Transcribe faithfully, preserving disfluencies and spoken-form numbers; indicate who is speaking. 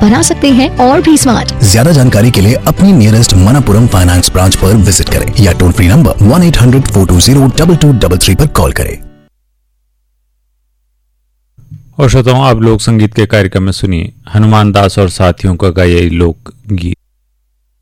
Speaker 1: बना सकते हैं और भी स्मार्ट।
Speaker 2: ज्यादा जानकारी के लिए अपनी नियरेस्ट मनपुरम फाइनेंस ब्रांच पर विजिट करें या toll free number one eight hundred four to zero double two double three पर कॉल करें।
Speaker 3: और श्रोताओं, आप लोक संगीत के कार्यक्रम में सुनिए हनुमान दास और साथियों का गाया लोक गीत।